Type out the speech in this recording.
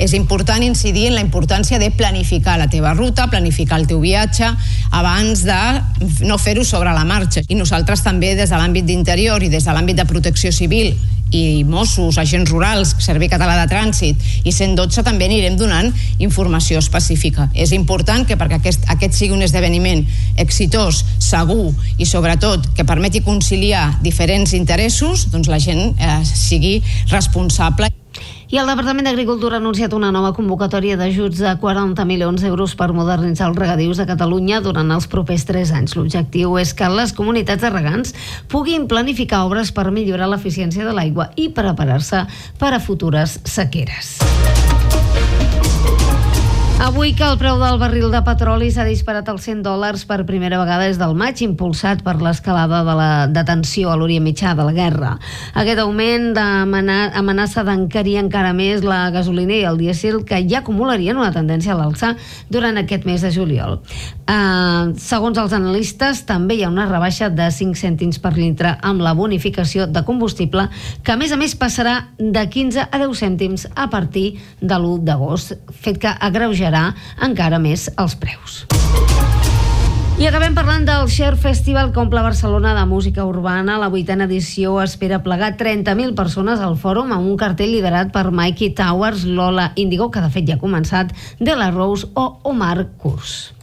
És important incidir en la importància de planificar la teva ruta, planificar el teu viatge, abans de no fer-ho sobre la marxa. I nosaltres també, des de l'àmbit d'interior i des de l'àmbit de protecció civil, i Mossos, agents rurals, Servei Català de Trànsit i 112 també anirem donant informació específica. És important que perquè aquest sigui un esdeveniment exitós, segur i sobretot que permeti conciliar diferents interessos, doncs la gent sigui responsable. I el Departament d'Agricultura ha anunciat una nova convocatòria d'ajuts de 40 milions d'euros per modernitzar els regadius de Catalunya durant els propers 3 anys. L'objectiu és que les comunitats de regants puguin planificar obres per millorar l'eficiència de l'aigua i preparar-se per a futures sequeres. Avui que el preu del barril de petroli s'ha disparat als $100 per primera vegada des del maig, impulsat per l'escalada de la detenció a l'Orient Mitjà de la guerra. Aquest augment amenaça d'encarir encara més la gasolina i el dièsel, que ja acumularien una tendència a l'alça durant aquest mes de juliol. Segons els analistes, també hi ha una rebaixa de 5 cèntims per litre amb la bonificació de combustible, que a més passarà de 15 a 10 cèntims a partir de l'1 d'agost, fet que agreujarà encara més els preus. I acabem parlant del Share Festival que omple Barcelona de música urbana. La 8a edició espera plegar 30.000 persones al fòrum amb un cartell liderat per Mikey Towers, Lola Índigo, que de fet ja ha començat, De La Rose o Omar Kurz.